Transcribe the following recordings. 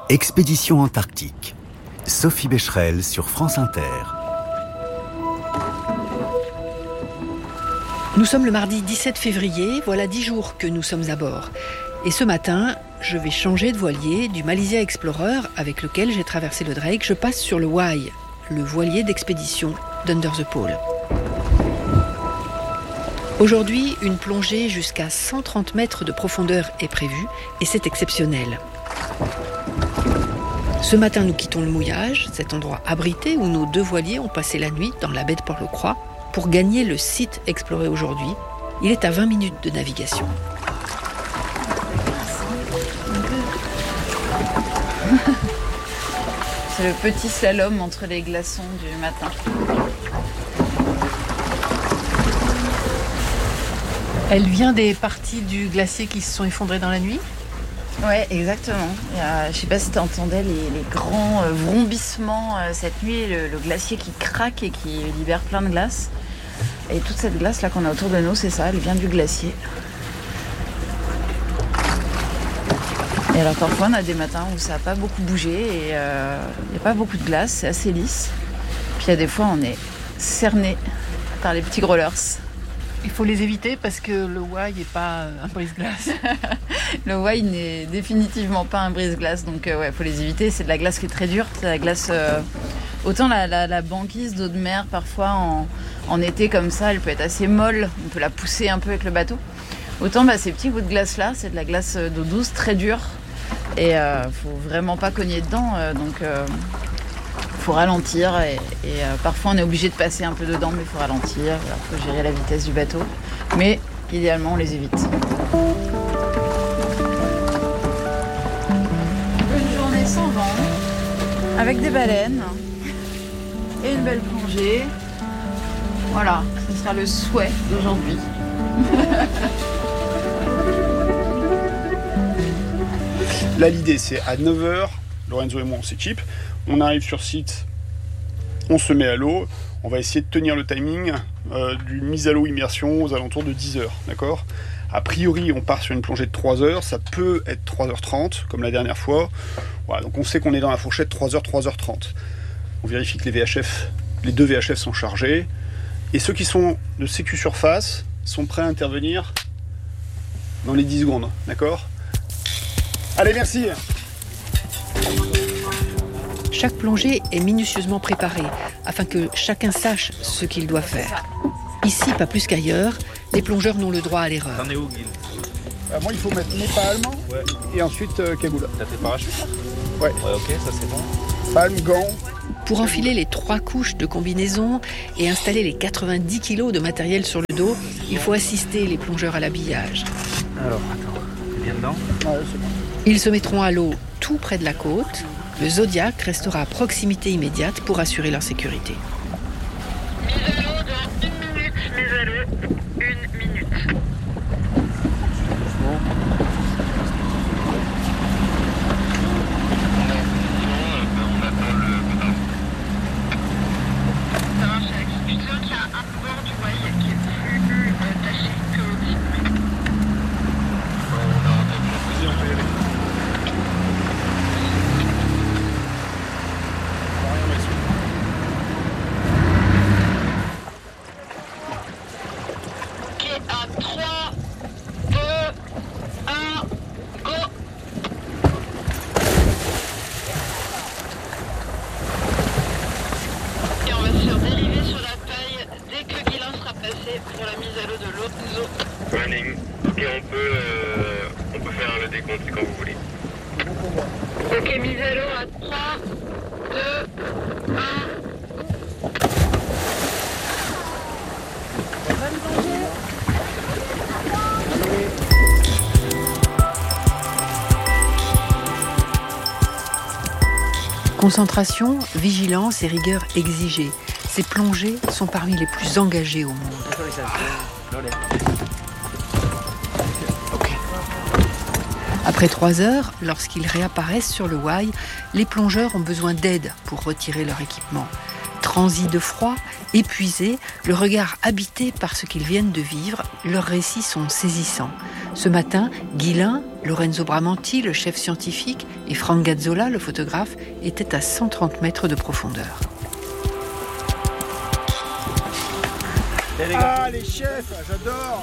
Expédition Antarctique. Sophie Becherel sur France Inter. Nous sommes le mardi 17 février, voilà 10 jours que nous sommes à bord. Et ce matin, je vais changer de voilier du Malaysia Explorer avec lequel j'ai traversé le Drake. Je passe sur le Wai, le voilier d'expédition d'Under the Pole. Aujourd'hui, une plongée jusqu'à 130 mètres de profondeur est prévue et c'est exceptionnel. Ce matin, nous quittons le mouillage, cet endroit abrité où nos deux voiliers ont passé la nuit dans la baie de Port-le-Croix pour gagner le site exploré aujourd'hui. Il est à 20 minutes de navigation. C'est le petit slalom entre les glaçons du matin. Elle vient des parties du glacier qui se sont effondrées dans la nuit ? Ouais, exactement. Je ne sais pas si tu entendais les grands vrombissements cette nuit, le glacier qui craque et qui libère plein de glace. Et toute cette glace là qu'on a autour de nous, c'est ça, elle vient du glacier. Et alors parfois on a des matins où ça n'a pas beaucoup bougé et il n'y a pas beaucoup de glace, c'est assez lisse. Puis il y a des fois on est cerné par les petits growlers. Il faut les éviter parce que le Wai n'est pas un brise-glace. Le Wai n'est définitivement pas un brise-glace, donc il faut les éviter. C'est de la glace qui est très dure. C'est la glace. Autant la banquise d'eau de mer, parfois en été comme ça, elle peut être assez molle. On peut la pousser un peu avec le bateau. Autant ces petits bouts de glace là, c'est de la glace d'eau douce très dure. Et faut vraiment pas cogner dedans. Donc faut ralentir et parfois on est obligé de passer un peu dedans, mais il faut ralentir, il faut gérer la vitesse du bateau, mais idéalement on les évite. Une journée sans vent, avec des baleines et une belle plongée. Voilà, ce sera le souhait d'aujourd'hui. Là l'idée c'est à 9h, Lorenzo et moi on s'équipe. On arrive sur site, on se met à l'eau, on va essayer de tenir le timing du mise à l'eau immersion aux alentours de 10h, d'accord ? A priori, on part sur une plongée de 3 heures, ça peut être 3h30, comme la dernière fois. Voilà, donc on sait qu'on est dans la fourchette 3h, 3h30. On vérifie que les deux VHF sont chargés, et ceux qui sont de sécu surface sont prêts à intervenir dans les 10 secondes, d'accord ? Allez, merci ! Chaque plongée est minutieusement préparée afin que chacun sache ce qu'il doit faire. Ici, pas plus qu'ailleurs, les plongeurs n'ont le droit à l'erreur. T'en es où, Guil ? Moi, il faut mettre mes palmes et ensuite cagoule. T'as tes parachutes ? Ouais. Ouais, ok, ça c'est bon. Palmes, gants. Pour enfiler les 3 couches de combinaison et installer les 90 kg de matériel sur le dos, il faut assister les plongeurs à l'habillage. Alors, attends, t'es bien dedans ? Ouais, c'est bon. Ils se mettront à l'eau tout près de la côte. Le Zodiac restera à proximité immédiate pour assurer leur sécurité. Mise à l'eau dans 1 minute, mise à l'eau 1 minute. On attend le bateau. Ça marche, Alex. Tu te sens qu'il y a un bord du Wai qui est plus taché que l'autre. On a entendu. On peut y aller. À 3, 2, 1, go! Et on va se faire dériver sur la paille dès que Guilin sera passé pour la mise à l'eau de l'autre zoo. Running. Ok, on peut faire le décompte quand vous voulez. Ok, mise à l'eau à 3, 2, 1. Concentration, vigilance et rigueur exigées. Ces plongées sont parmi les plus engagées au monde. Après 3 heures, lorsqu'ils réapparaissent sur le Wai, les plongeurs ont besoin d'aide pour retirer leur équipement. Transis de froid, épuisés, le regard habité par ce qu'ils viennent de vivre, leurs récits sont saisissants. Ce matin, Guilin, Lorenzo Bramanti, le chef scientifique, et Frank Gazzola, le photographe, étaient à 130 mètres de profondeur. Ah, les chefs, j'adore.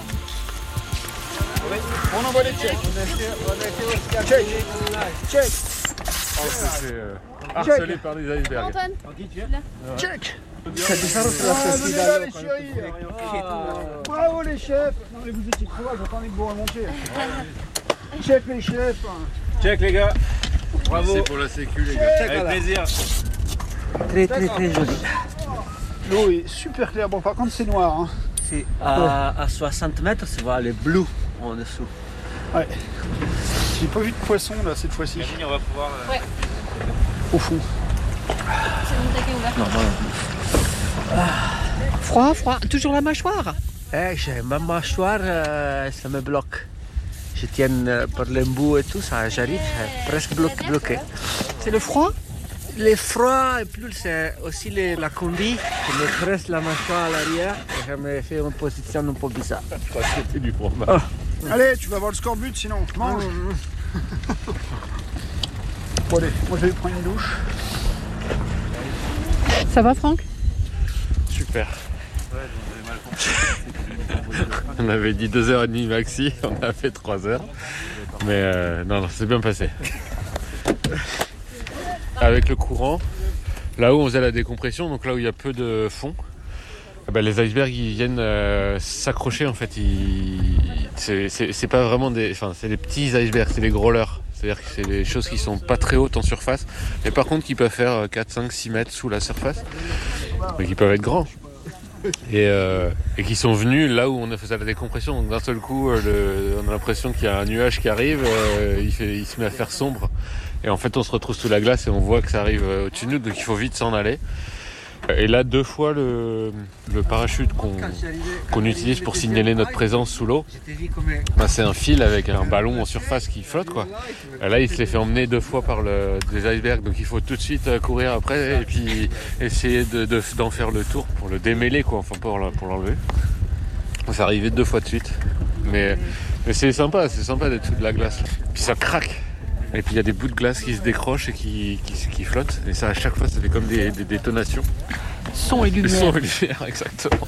On envoie les chefs. Check. Check. On s'est fait harceler par des icebergs. Check. Là, les chéris. Bravo les chefs. Non mais vous étiez crevés, j'attendais que vous remontiez. Check les chefs. Check les gars. Bravo. C'est pour la sécu les gars. Avec plaisir. Très joli. L'eau est super claire. Bon, par contre, c'est noir. Hein. C'est à 60 mètres, tu vois les bleus en dessous. Ouais. J'ai pas vu de poisson là cette fois-ci. Camille, on va pouvoir. Au fond. C'est mon taquet ouvert. Non. Froid, toujours la mâchoire. J'ai ma mâchoire, ça me bloque. Je tiens par l'embout et tout, ça, j'arrive presque bloqué. C'est le froid? Le froid et plus c'est aussi la combi qui me presse la mâchoire à l'arrière et ça me fait une position un peu bizarre. Je crois que c'était du fromage. Allez, tu vas voir le scorbut sinon. Mange. Bon allez, moi je vais prendre une douche. Ça va, Franck? Super. On avait dit 2h30 maxi, on a fait 3h. Mais non, c'est bien passé. Avec le courant, là où on faisait la décompression, donc là où il y a peu de fond, les icebergs ils viennent s'accrocher en fait. C'est pas vraiment c'est des petits icebergs, c'est des growlers. C'est-à-dire que c'est des choses qui sont pas très hautes en surface, mais par contre qui peuvent faire 4, 5, 6 mètres sous la surface, mais qui peuvent être grands. Et qui sont venus là où on faisait la décompression. Donc d'un seul coup, on a l'impression qu'il y a un nuage qui arrive, il se met à faire sombre. Et en fait, on se retrouve sous la glace et on voit que ça arrive au-dessus de nous, donc il faut vite s'en aller. Et là, 2 fois le parachute qu'on utilise pour signaler notre présence sous l'eau, c'est un fil avec un ballon en surface qui flotte, quoi. Et là, il se les fait emmener 2 fois par des icebergs, donc il faut tout de suite courir après et puis essayer d'en faire le tour pour le démêler, quoi, enfin pour l'enlever. Ça arrivait 2 fois de suite, mais c'est sympa d'être sous de la glace. Puis ça craque. Et puis il y a des bouts de glace qui se décrochent et qui flottent. Et ça, à chaque fois, ça fait comme des détonations. Son et lumière. Son et lumière, exactement.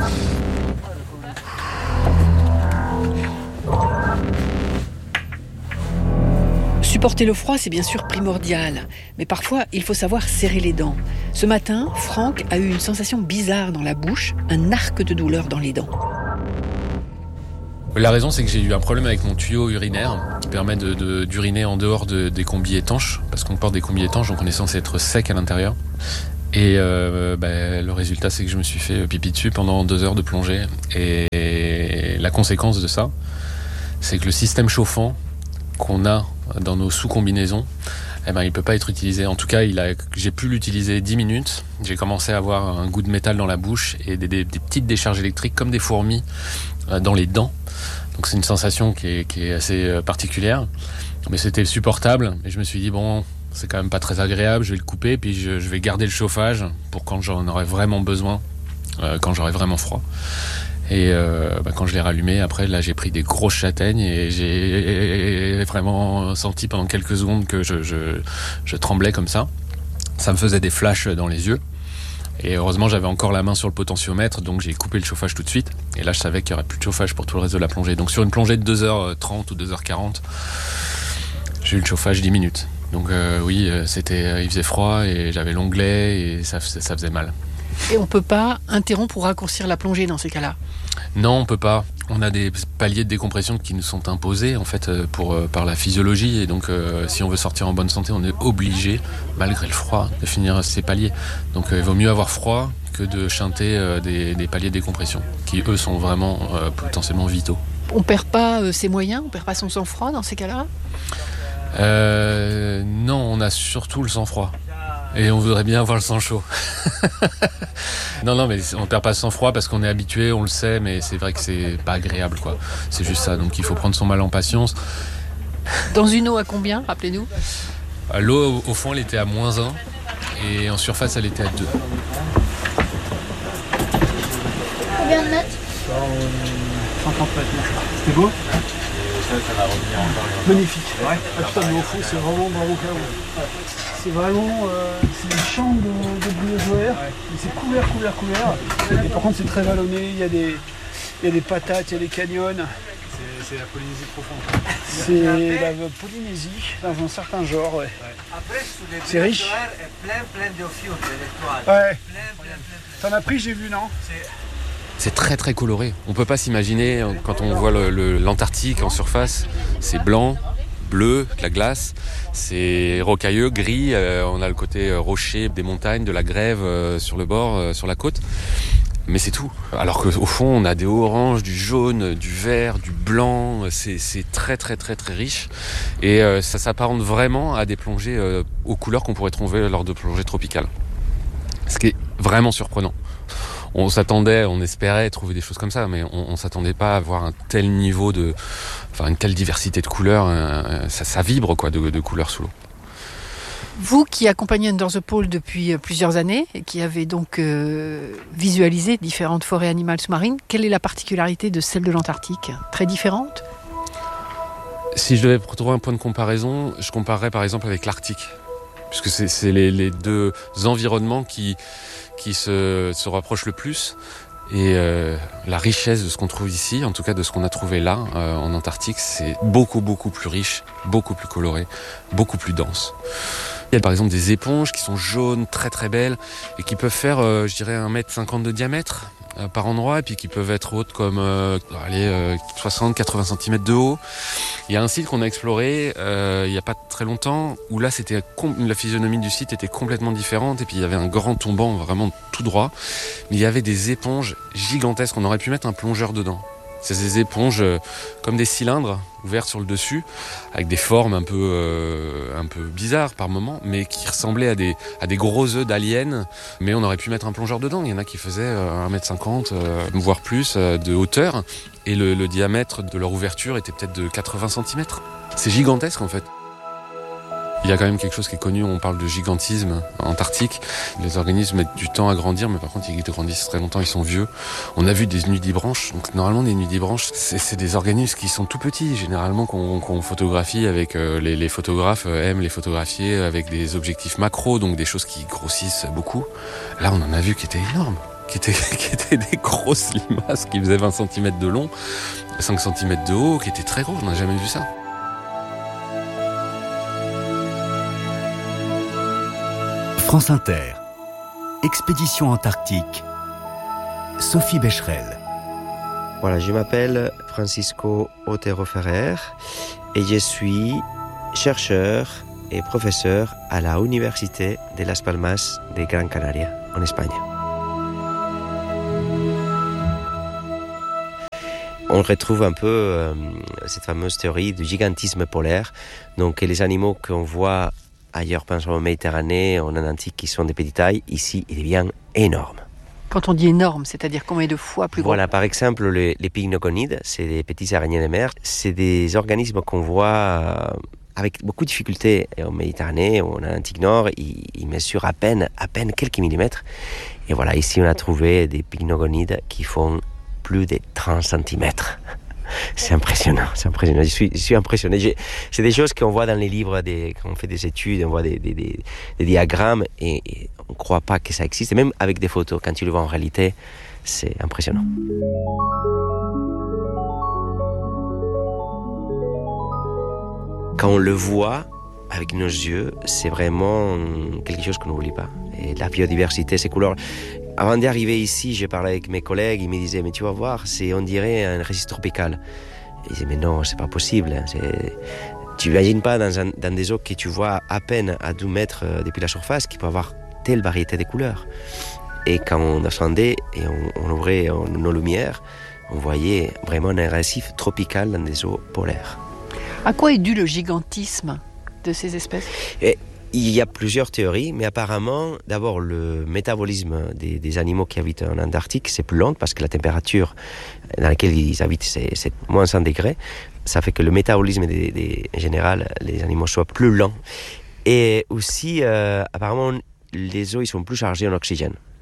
Supporter le froid, c'est bien sûr primordial. Mais parfois, il faut savoir serrer les dents. Ce matin, Franck a eu une sensation bizarre dans la bouche, un arc de douleur dans les dents. La raison, c'est que j'ai eu un problème avec mon tuyau urinaire qui permet d'uriner en dehors des combis étanches, parce qu'on porte des combis étanches, donc on est censé être sec à l'intérieur. Et le résultat, c'est que je me suis fait pipi dessus pendant 2 heures de plongée. Et la conséquence de ça, c'est que le système chauffant qu'on a dans nos sous-combinaisons, il peut pas être utilisé. En tout cas, j'ai pu l'utiliser 10 minutes. J'ai commencé à avoir un goût de métal dans la bouche et des petites décharges électriques comme des fourmis dans les dents. Donc c'est une sensation qui est assez particulière, mais c'était supportable. Et je me suis dit bon, c'est quand même pas très agréable, je vais le couper, puis je vais garder le chauffage pour quand j'en aurai vraiment besoin, quand j'aurai vraiment froid. Et quand je l'ai rallumé, après là j'ai pris des grosses châtaignes et j'ai vraiment senti pendant quelques secondes que je tremblais comme ça. Ça me faisait des flashs dans les yeux. Et heureusement, j'avais encore la main sur le potentiomètre, donc j'ai coupé le chauffage tout de suite. Et là, je savais qu'il n'y aurait plus de chauffage pour tout le reste de la plongée. Donc sur une plongée de 2h30 ou 2h40, j'ai eu le chauffage 10 minutes. Donc il faisait froid et j'avais l'onglet et ça faisait mal. Et on peut pas interrompre ou raccourcir la plongée dans ces cas-là? Non, on peut pas. On a des paliers de décompression qui nous sont imposés en fait par la physiologie, et donc si on veut sortir en bonne santé, on est obligé, malgré le froid, de finir ces paliers. Donc il vaut mieux avoir froid que de chanter des paliers de décompression qui eux sont vraiment potentiellement vitaux. On perd pas ses moyens, on perd pas son sang-froid dans ces cas-là? Non, on a surtout le sang-froid. Et on voudrait bien avoir le sang chaud. Non, mais on perd pas le sang-froid parce qu'on est habitué, on le sait, mais c'est vrai que c'est pas agréable, quoi. C'est juste ça, donc il faut prendre son mal en patience. Dans une eau à combien, rappelez-nous? L'eau, au fond, elle était à -1, et en surface, elle était à 2. Combien de mètres? 130 mètres. C'était beau? Ça va revenir encore. Magnifique. Ouais. Ah putain, mais au fond, c'est vraiment chaos. Ouais. C'est vraiment c'est une chambre de biozoaire, mais c'est couvert. Et par contre, c'est très vallonné, il y a des patates, il y a des canyons. C'est la Polynésie profonde. C'est la Polynésie, dans un certain genre, ouais. Après, sous les C'est riche. est plein de fioles, d'étoiles. Ouais. Plein. T'en as pris, j'ai vu, non? C'est très très coloré. On peut pas s'imaginer, quand on voit l'Antarctique en surface, c'est blanc, bleu, de la glace, c'est rocailleux, gris, on a le côté rocher des montagnes, de la grève sur le bord, sur la côte. Mais c'est tout. Alors qu'au fond, on a des oranges, du jaune, du vert, du blanc. C'est très très très très riche. Et ça s'apparente vraiment à des plongées aux couleurs qu'on pourrait trouver lors de plongées tropicales. Ce qui est vraiment surprenant. On s'attendait, on espérait trouver des choses comme ça, mais on s'attendait pas à voir un tel niveau une telle diversité de couleurs. Ça vibre quoi de couleurs sous l'eau. Vous qui accompagnez Under the Pole depuis plusieurs années et qui avez donc visualisé différentes forêts animales sous-marines, quelle est la particularité de celle de l'Antarctique? Très différente? Si je devais trouver un point de comparaison, je comparerais par exemple avec l'Arctique, puisque c'est les deux environnements qui se rapprochent le plus. Et la richesse de ce qu'on trouve ici, en tout cas de ce qu'on a trouvé là en Antarctique, c'est beaucoup plus riche, beaucoup plus coloré, beaucoup plus dense. Il y a par exemple des éponges qui sont jaunes, très très belles, et qui peuvent faire, je dirais, 1,50 m de diamètre par endroit, et puis qui peuvent être hautes comme 60-80 cm de haut. Il y a un site qu'on a exploré il n'y a pas très longtemps, où là la physionomie du site était complètement différente, et puis il y avait un grand tombant vraiment tout droit, mais il y avait des éponges gigantesques, on aurait pu mettre un plongeur dedans. C'est des éponges comme des cylindres ouverts sur le dessus, avec des formes un peu bizarres par moments, mais qui ressemblaient à des gros œufs d'aliens. Mais on aurait pu mettre un plongeur dedans. Il y en a qui faisaient 1,50 m, voire plus, de hauteur. Et le diamètre de leur ouverture était peut-être de 80 cm. C'est gigantesque en fait. Il y a quand même quelque chose qui est connu, on parle de gigantisme antarctique. Les organismes mettent du temps à grandir, mais par contre ils grandissent très longtemps, ils sont vieux. On a vu des nudibranches, donc normalement des nudibranches, c'est des organismes qui sont tout petits, généralement qu'on photographie avec, les photographes aiment les photographier avec des objectifs macro, donc des choses qui grossissent beaucoup. Là on en a vu qui étaient énormes, qui étaient des grosses limaces qui faisaient 20 cm de long, 5 cm de haut, qui étaient très gros, on n'a jamais vu ça. France Inter. Expédition Antarctique. Sophie Becherel. Voilà, je m'appelle Francisco Otero Ferrer et je suis chercheur et professeur à la Université de Las Palmas de Gran Canaria, en Espagne. On retrouve un peu cette fameuse théorie du gigantisme polaire, donc les animaux qu'on voit ailleurs, par exemple en Méditerranée, en Atlantique, qui sont de petite taille, ici, il devient énorme. Quand on dit énorme, c'est-à-dire combien de fois plus gros? Voilà, par exemple, les pycnogonides, c'est des petits araignées de mer. C'est des organismes qu'on voit avec beaucoup de difficultés en Méditerranée ou en Atlantique Nord. Ils mesurent à peine quelques millimètres. Et voilà, ici, on a trouvé des pycnogonides qui font plus de 30 cm. C'est impressionnant. Je suis impressionné. C'est des choses qu'on voit dans les livres, quand on fait des études, on voit des diagrammes et on ne croit pas que ça existe. Et même avec des photos, quand tu le vois en réalité, c'est impressionnant. Quand on le voit avec nos yeux, c'est vraiment quelque chose qu'on n'oublie pas. Et la biodiversité, ces couleurs. Avant d'y arriver ici, j'ai parlé avec mes collègues, ils me disaient, mais tu vas voir, on dirait un récif tropical. Et ils disaient, mais non, c'est pas possible. Tu n'imagines pas dans des eaux que tu vois à peine à 12 mètres depuis la surface qu'il peut avoir telle variété de couleurs. Et quand on descendait et on ouvrait nos lumières, on voyait vraiment un récif tropical dans des eaux polaires. À quoi est dû le gigantisme de ces espèces? Il y a plusieurs théories, mais apparemment, d'abord, le métabolisme des animaux qui habitent en Antarctique, c'est plus lent parce que la température dans laquelle ils habitent, c'est moins 100 degrés. Ça fait que le métabolisme en général, les animaux soient plus lents. Et aussi, apparemment, les eaux ils sont plus chargés en oxygène.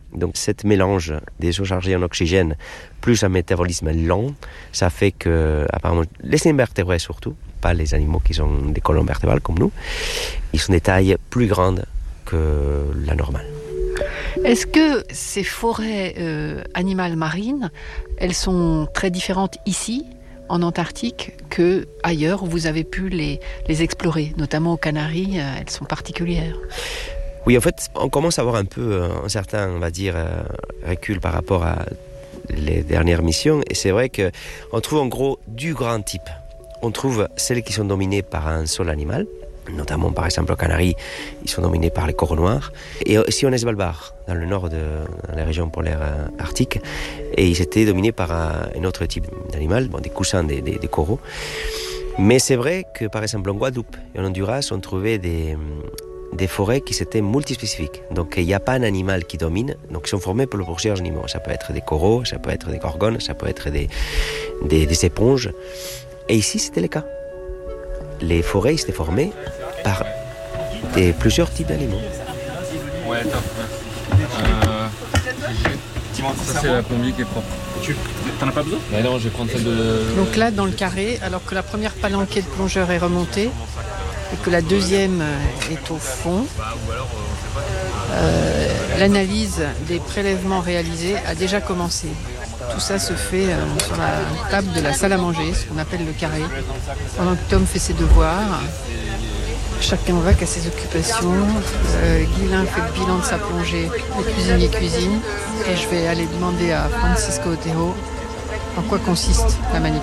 Donc cet mélange des eaux chargées en oxygène plus un métabolisme lent, ça fait que, apparemment, les invertébrés surtout, pas les animaux qui ont des colonnes vertébrales comme nous, ils ont des tailles plus grandes que la normale. Est-ce que ces forêts animales marines, elles sont très différentes ici, en Antarctique, qu'ailleurs où vous avez pu les explorer, notamment aux Canaries, elles sont particulières? Oui, en fait, on commence à avoir un peu un certain, on va dire, recul par rapport à les dernières missions. Et c'est vrai qu'on trouve en gros du grand type. On trouve celles qui sont dominées par un seul animal, notamment par exemple aux Canaries, ils sont dominés par les coraux noirs. Et aussi on est Svalbard, dans le nord de la région polaire arctique, et ils étaient dominés par un autre type d'animal, des coussins, des coraux. Mais c'est vrai que par exemple en Guadeloupe et en Honduras, on trouvait des forêts qui étaient multispécifiques. Donc il n'y a pas un animal qui domine, donc ils sont formés pour plusieurs animaux. Ça peut être des coraux, ça peut être des gorgones, ça peut être des éponges. Et ici, c'était le cas. Les forêts étaient formées par plusieurs types d'animaux. Ouais, top. Ça, c'est la combi qui est propre. T'en as pas besoin? Mais non, je vais prendre celle de... Donc là, dans le carré, alors que la première palanquée de plongeurs est remontée et que la deuxième est au fond, l'analyse des prélèvements réalisés a déjà commencé. Tout ça se fait sur la table de la salle à manger, ce qu'on appelle le carré. Pendant que Tom fait ses devoirs, chacun va qu'à ses occupations. Guilain fait le bilan de sa plongée, le cuisinier cuisine. Et je vais aller demander à Francisco Otero en quoi consiste la manip.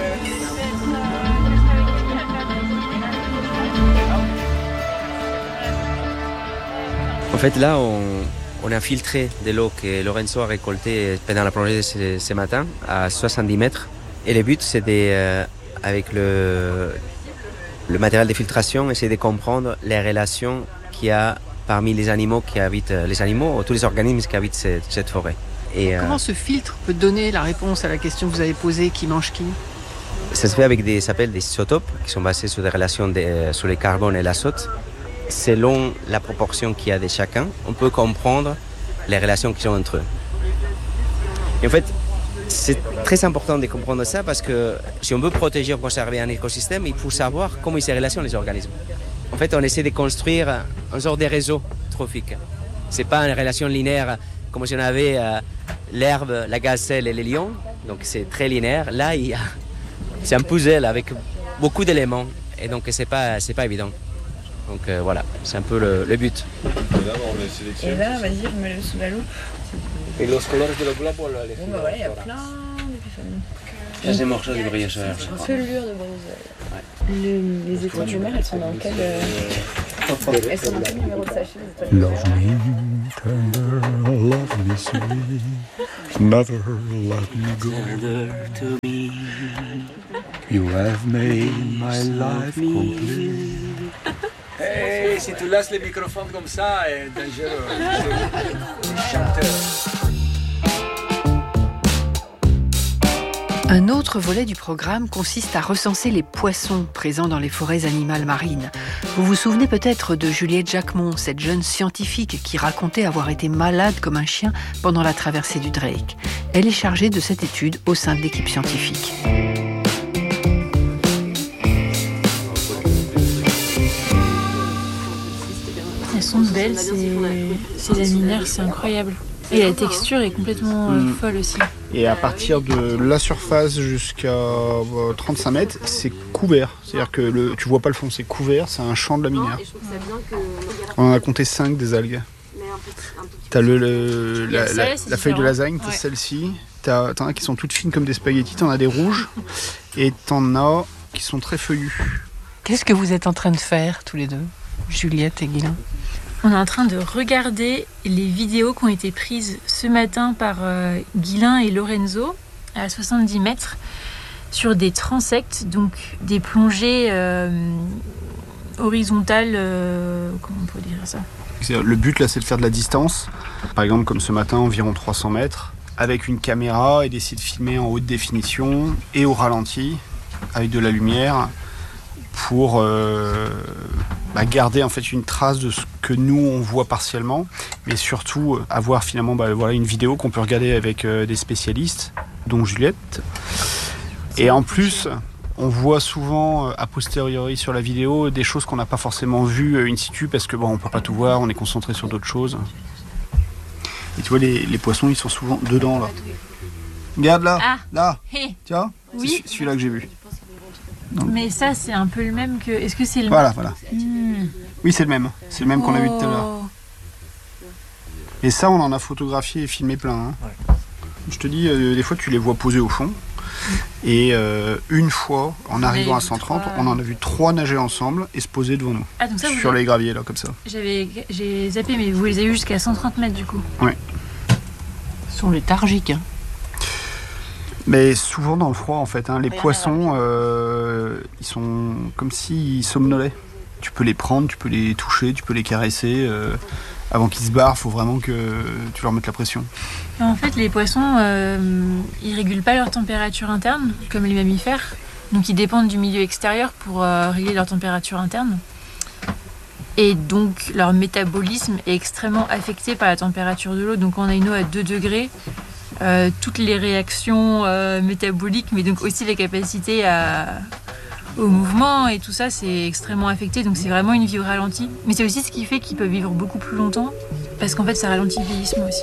En fait, là, on a filtré de l'eau que Lorenzo a récoltée pendant la plongée ce matin à 70 mètres. Et le but, c'est avec le matériel de filtration, essayer de comprendre les relations qu'il y a parmi les animaux qui habitent, ou tous les organismes qui habitent cette forêt. Et, comment ce filtre peut donner la réponse à la question que vous avez posée, qui mange qui? Ça se fait avec ça s'appelle des isotopes, qui sont basés sur des relations sur le carbone et l'azote. Selon la proportion qu'il y a de chacun, on peut comprendre les relations qui sont entre eux. Et en fait, c'est très important de comprendre ça parce que si on veut protéger ou conserver un écosystème, il faut savoir comment ils se relationnent les organismes. En fait, on essaie de construire un genre de réseau trophique. C'est pas une relation linéaire comme si on avait l'herbe, la gazelle et les lions. Donc c'est très linéaire. Là, c'est un puzzle avec beaucoup d'éléments et donc c'est pas évident. Donc voilà, c'est un peu le but. Et là, vas-y, remets-le sous la loupe. Et los colores de los globos, lo elegimos. Bon, bah voilà, il y a plein d'épiphanies. Ça, c'est morceau de briocheur. Pelure de bronzeur. Les étoiles de mer, elles sont dans quel numéro de sachet, les étoiles de mer? Love me tender, love me sweet, never let me go. You have made my life complete. Hey, si tu laisses les microphones comme ça, c'est dangereux. Chanteur. Un autre volet du programme consiste à recenser les poissons présents dans les forêts animales marines. Vous vous souvenez peut-être de Juliette Jacquemont, cette jeune scientifique qui racontait avoir été malade comme un chien pendant la traversée du Drake. Elle est chargée de cette étude au sein de l'équipe scientifique. Elles sont belles, ces laminaires, c'est incroyable. Et la texture est complètement folle aussi. Et à partir de la surface jusqu'à 35 mètres, c'est couvert. C'est-à-dire que tu vois pas le fond, c'est couvert, c'est un champ de laminaire. On en a compté 5 des algues. T'as la feuille de lasagne, t'as celle-ci. T'en as qui sont toutes fines comme des spaghettis, t'en as des rouges. Et t'en as qui sont très feuillus. Qu'est-ce que vous êtes en train de faire tous les deux, Juliette et Guilain? On est en train de regarder les vidéos qui ont été prises ce matin par Guilain et Lorenzo à 70 mètres sur des transects, donc des plongées horizontales, comment on peut dire ça? Le but là, c'est de faire de la distance. Par exemple, comme ce matin, environ 300 mètres, avec une caméra et d'essayer de filmer en haute définition et au ralenti, avec de la lumière, pour garder en fait une trace de ce que nous on voit partiellement mais surtout avoir finalement une vidéo qu'on peut regarder avec des spécialistes, dont Juliette. Et en plus, on voit souvent a posteriori sur la vidéo des choses qu'on n'a pas forcément vues in situ parce que on peut pas tout voir, on est concentré sur d'autres choses. Et tu vois, les poissons, ils sont souvent dedans là. Regarde là, là, tu vois, oui. C'est celui-là que j'ai vu. Donc. Mais ça, c'est un peu le même que... Est-ce que c'est le même ? Voilà. Oui, c'est le même qu'on a vu tout à l'heure. Et ça, on en a photographié et filmé plein. Hein. Ouais. Je te dis, des fois, tu les vois posés au fond. Et une fois, en arrivant à 130, on en a vu 3 nager ensemble et se poser devant nous. Ah, donc ça, sur les graviers, là, comme ça. J'ai zappé, mais vous les avez vus jusqu'à 130 mètres, du coup. Oui. Ce sont léthargiques, hein. Mais souvent dans le froid, en fait. Hein. Les poissons, ils sont comme s'ils somnolaient. Tu peux les prendre, tu peux les toucher, tu peux les caresser. Avant qu'ils se barrent, il faut vraiment que tu leur mettes la pression. En fait, les poissons, ils régulent pas leur température interne, comme les mammifères. Donc, ils dépendent du milieu extérieur pour régler leur température interne. Et donc, leur métabolisme est extrêmement affecté par la température de l'eau. Donc, on a une eau à 2 degrés. Toutes les réactions métaboliques, mais donc aussi les capacités au mouvement et tout ça, c'est extrêmement affecté. Donc, c'est vraiment une vie au ralenti. Mais c'est aussi ce qui fait qu'ils peuvent vivre beaucoup plus longtemps, parce qu'en fait, ça ralentit le vieillissement aussi.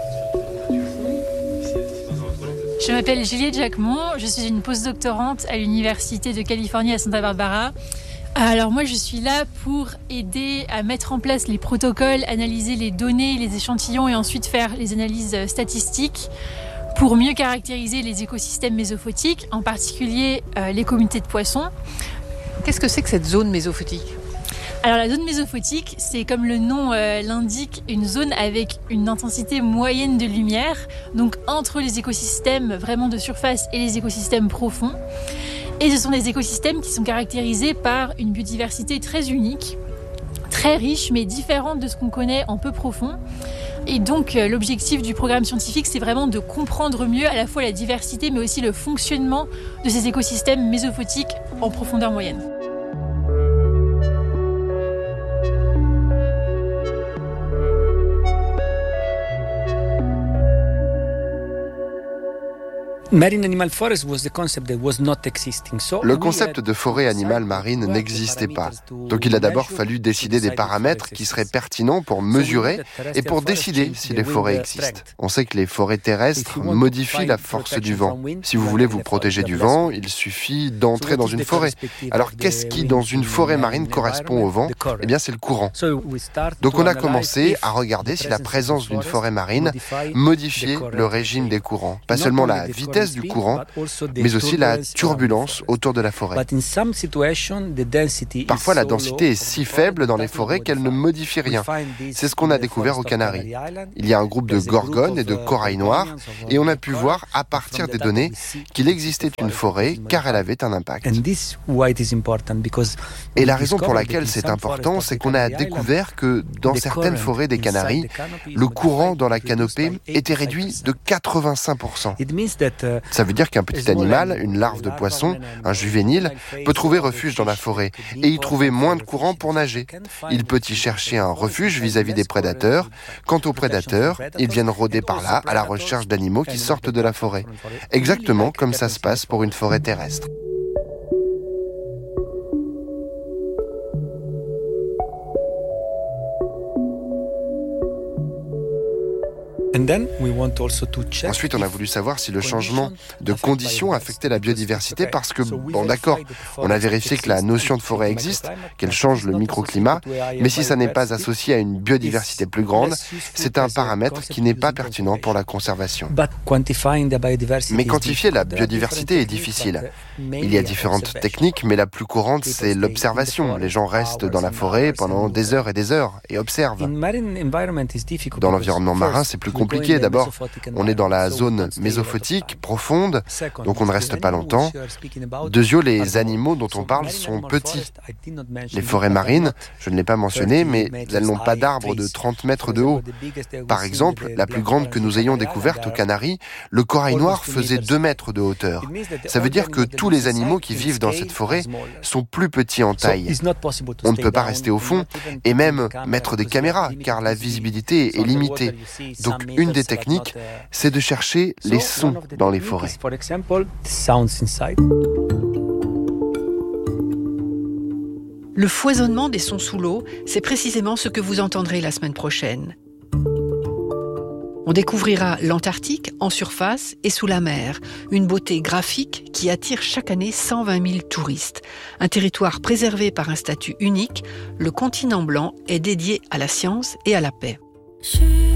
Je m'appelle Juliette Jacquemont, je suis une postdoctorante à l'Université de Californie à Santa Barbara. Alors moi je suis là pour aider à mettre en place les protocoles, analyser les données, les échantillons et ensuite faire les analyses statistiques pour mieux caractériser les écosystèmes mésophotiques, en particulier les communautés de poissons. Qu'est-ce que c'est que cette zone mésophotique ? Alors la zone mésophotique, c'est comme le nom l'indique, une zone avec une intensité moyenne de lumière, donc entre les écosystèmes vraiment de surface et les écosystèmes profonds. Et ce sont des écosystèmes qui sont caractérisés par une biodiversité très unique, très riche, mais différente de ce qu'on connaît en peu profond. Et donc l'objectif du programme scientifique, c'est vraiment de comprendre mieux à la fois la diversité, mais aussi le fonctionnement de ces écosystèmes mésophotiques en profondeur moyenne. Le concept de forêt animale marine n'existait pas. Donc il a d'abord fallu décider des paramètres qui seraient pertinents pour mesurer et pour décider si les forêts existent. On sait que les forêts terrestres modifient la force du vent. Si vous voulez vous protéger du vent, il suffit d'entrer dans une forêt. Alors qu'est-ce qui, dans une forêt marine, correspond au vent ? Eh bien, c'est le courant. Donc on a commencé à regarder si la présence d'une forêt marine modifiait le régime des courants. Pas seulement la vitesse du courant, mais aussi la turbulence autour de la forêt. Parfois, la densité est si faible dans les forêts qu'elle ne modifie rien. C'est ce qu'on a découvert aux Canaries. Il y a un groupe de gorgones et de corail noir, et on a pu voir à partir des données qu'il existait une forêt car elle avait un impact. Et la raison pour laquelle c'est important, c'est qu'on a découvert que dans certaines forêts des Canaries, le courant dans la canopée était réduit de 85%. Ça veut dire qu'un petit animal, une larve de poisson, un juvénile, peut trouver refuge dans la forêt et y trouver moins de courant pour nager. Il peut y chercher un refuge vis-à-vis des prédateurs. Quant aux prédateurs, ils viennent rôder par là à la recherche d'animaux qui sortent de la forêt. Exactement comme ça se passe pour une forêt terrestre. Ensuite, on a voulu savoir si le changement de conditions affectait la biodiversité parce que, bon d'accord, on a vérifié que la notion de forêt existe, qu'elle change le microclimat, mais si ça n'est pas associé à une biodiversité plus grande, c'est un paramètre qui n'est pas pertinent pour la conservation. Mais quantifier la biodiversité est difficile. Il y a différentes techniques, mais la plus courante, c'est l'observation. Les gens restent dans la forêt pendant des heures et observent. Dans l'environnement marin, c'est plus compliqué compliqué. D'abord, on est dans la zone mésophotique, profonde, donc on ne reste pas longtemps. Deuxièmement, les animaux dont on parle sont petits. Les forêts marines, je ne l'ai pas mentionné, mais elles n'ont pas d'arbres de 30 mètres de haut. Par exemple, la plus grande que nous ayons découverte aux Canaries, le corail noir faisait 2 mètres de hauteur. Ça veut dire que tous les animaux qui vivent dans cette forêt sont plus petits en taille. On ne peut pas rester au fond et même mettre des caméras, car la visibilité est limitée. Donc une des techniques, c'est de chercher les sons dans les forêts. Le foisonnement des sons sous l'eau, c'est précisément ce que vous entendrez la semaine prochaine. On découvrira l'Antarctique en surface et sous la mer, une beauté graphique qui attire chaque année 120 000 touristes. Un territoire préservé par un statut unique, le continent blanc est dédié à la science et à la paix.